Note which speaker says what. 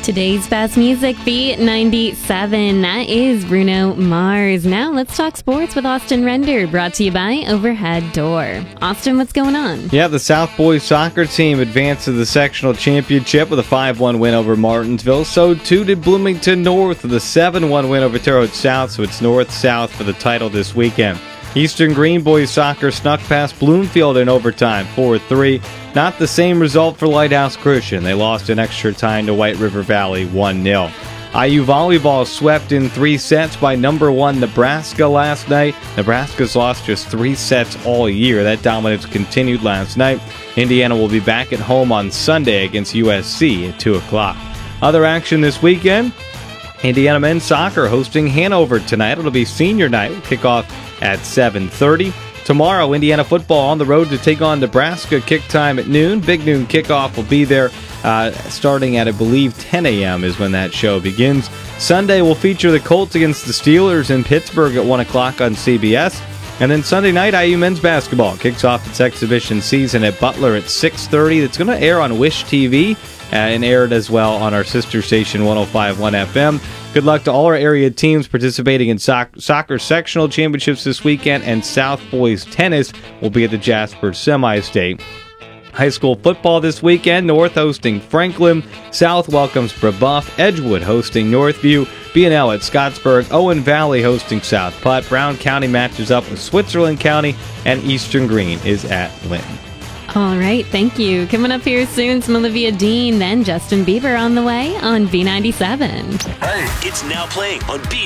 Speaker 1: Today's best music, B97. That is Bruno Mars. Now let's talk sports with Austin Render, brought to you by Overhead Door. Austin, what's going on?
Speaker 2: Yeah, the South Boys soccer team advanced to the sectional championship with a 5-1 win over Martinsville. So too did Bloomington North with a 7-1 win over Terre Haute South. So it's North-South for the title this weekend. Eastern Green Boys soccer snuck past Bloomfield in overtime, 4-3. Not the same result for Lighthouse Christian. They lost in extra time to White River Valley, 1-0. IU volleyball swept in 3 sets by number 1 Nebraska last night. Nebraska's lost just 3 sets all year. That dominance continued last night. Indiana will be back at home on Sunday against USC at 2 o'clock. Other action this weekend, Indiana men's soccer hosting Hanover tonight. It'll be senior night. Kickoff at 7:30. Tomorrow, Indiana football on the road to take on Nebraska. Kick time at noon. Big noon kickoff will be there starting at, I believe, 10 a.m. is when that show begins. Sunday will feature the Colts against the Steelers in Pittsburgh at 1 o'clock on CBS. And then Sunday night, IU men's basketball kicks off its exhibition season at Butler at 6:30. It's going to air on Wish TV and aired as well on our sister station 105.1 FM. Good luck to all our area teams participating in soccer sectional championships this weekend, and South Boys tennis will be at the Jasper Semi-State. High school football this weekend, North hosting Franklin, South welcomes Brebeuf, Edgewood hosting Northview, B&L at Scottsburg, Owen Valley hosting South Putt, Brown County matches up with Switzerland County, and Eastern Green is at Linton.
Speaker 1: All right, thank you. Coming up here soon, some Olivia Dean, then Justin Bieber on the way on B97.
Speaker 3: Hey, it's now playing on B97.